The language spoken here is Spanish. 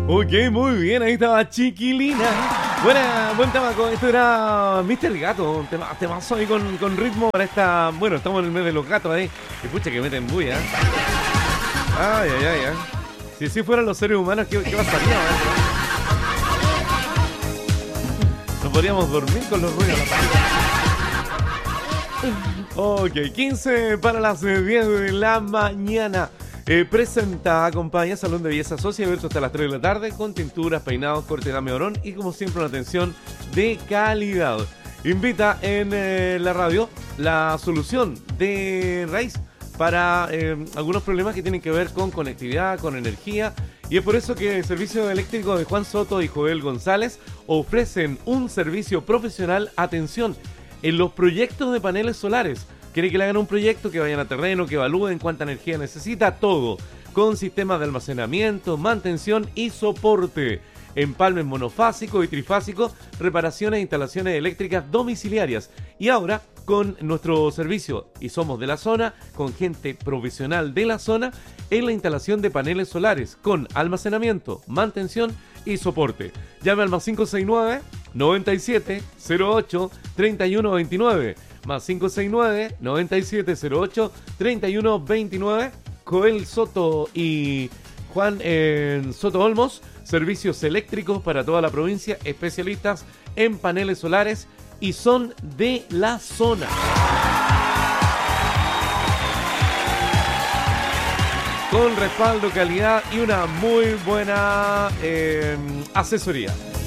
Ok, muy bien, ahí estaba Chiquilina. Buen temaco, esto era Mr. Gato, un temazo ahí con ritmo para esta... Bueno, estamos en el mes de los gatos ahí. Y pucha que meten bulla. Ay, ay, ay, ay. Si así fueran los seres humanos, ¿qué pasaría? No podríamos dormir con los ruidos. Ok, 15 para las 10 de la mañana. Presenta, acompaña Salón de Belleza Socia, abierto hasta las 3 de la tarde, con tinturas, peinados, corte de dame orón y como siempre una atención de calidad. Invita en la radio la solución de raíz para algunos problemas que tienen que ver con conectividad, con energía, y es por eso que el servicio eléctrico de Juan Soto y Joel González ofrecen un servicio profesional, atención, en los proyectos de paneles solares. Quiere que le hagan un proyecto, que vayan a terreno, que evalúen cuánta energía necesita, todo, con sistemas de almacenamiento, mantención y soporte. Empalmes monofásico y trifásico, reparaciones e instalaciones eléctricas domiciliarias. Y ahora, con nuestro servicio, y somos de la zona, con gente profesional de la zona, en la instalación de paneles solares, con almacenamiento, mantención y soporte. Llame al más 569-9708-3129. Más 569-9708-3129. Joel Soto y Juan Soto Olmos, servicios eléctricos para toda la provincia, especialistas en paneles solares y son de la zona. Con respaldo, calidad y una muy buena asesoría.